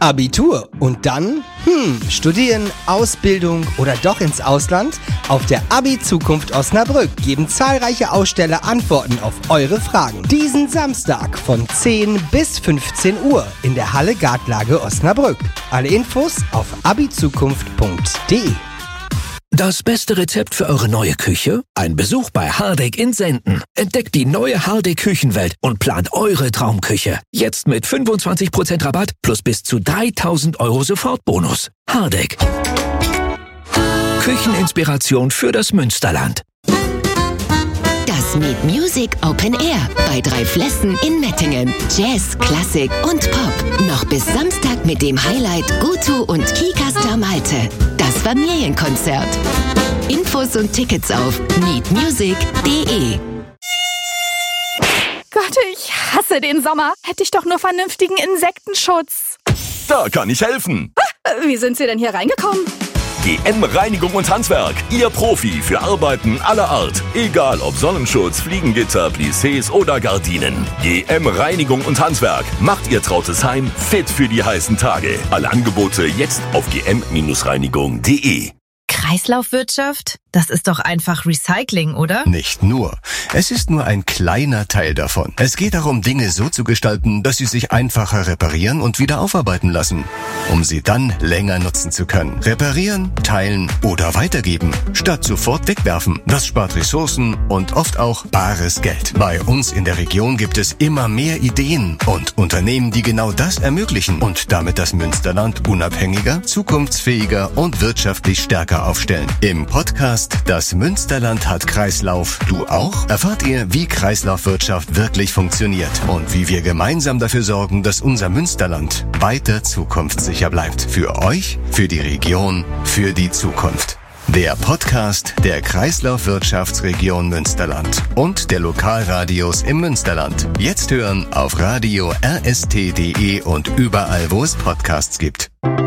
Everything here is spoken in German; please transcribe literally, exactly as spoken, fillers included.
Abitur und dann? Hm, studieren, Ausbildung oder doch ins Ausland? Auf der Abi-Zukunft Osnabrück geben zahlreiche Aussteller Antworten auf eure Fragen. Diesen Samstag von zehn bis fünfzehn Uhr in der Halle Gartlage Osnabrück. Alle Infos auf abizukunft punkt de. Das beste Rezept für eure neue Küche? Ein Besuch bei Hardegg in Senden. Entdeckt die neue Hardegg Küchenwelt und plant eure Traumküche. Jetzt mit fünfundzwanzig Prozent Rabatt plus bis zu dreitausend Euro Sofortbonus. Hardegg. Kücheninspiration für das Münsterland. Das Meet Music Open Air bei Drei Flessen in Mettingen. Jazz, Klassik und Pop. Noch bis Samstag mit dem Highlight Gutu und Kika Malte. Das Familienkonzert. Infos und Tickets auf meet music punkt de. Gott, ich hasse den Sommer. Hätte ich doch nur vernünftigen Insektenschutz. Da kann ich helfen. Ah, wie sind Sie denn hier reingekommen? G M Reinigung und Handwerk. Ihr Profi für Arbeiten aller Art. Egal ob Sonnenschutz, Fliegengitter, Plissés oder Gardinen. G M Reinigung und Handwerk macht Ihr trautes Heim fit für die heißen Tage. Alle Angebote jetzt auf g m reinigung punkt de. Kreislaufwirtschaft? Das ist doch einfach Recycling, oder? Nicht nur. Es ist nur ein kleiner Teil davon. Es geht darum, Dinge so zu gestalten, dass sie sich einfacher reparieren und wieder aufarbeiten lassen, um sie dann länger nutzen zu können. Reparieren, teilen oder weitergeben, statt sofort wegwerfen. Das spart Ressourcen und oft auch bares Geld. Bei uns in der Region gibt es immer mehr Ideen und Unternehmen, die genau das ermöglichen und damit das Münsterland unabhängiger, zukunftsfähiger und wirtschaftlich stärker aufstellen. Im Podcast Das Münsterland hat Kreislauf. Du auch? Erfahrt ihr, wie Kreislaufwirtschaft wirklich funktioniert und wie wir gemeinsam dafür sorgen, dass unser Münsterland weiter zukunftssicher bleibt. Für euch, für die Region, für die Zukunft. Der Podcast der Kreislaufwirtschaftsregion Münsterland und der Lokalradios im Münsterland. Jetzt hören auf Radio R S T punkt de und überall, wo es Podcasts gibt.